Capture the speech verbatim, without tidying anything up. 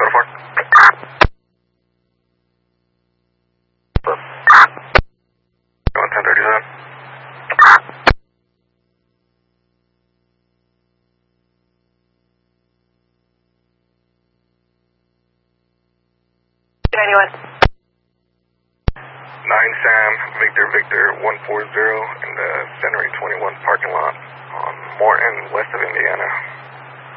Auto Park. Going ten thirty-seven. ninety-one. nine Sam, Victor Victor one four zero in the Century twenty-one parking lot on Morton, west of Indiana.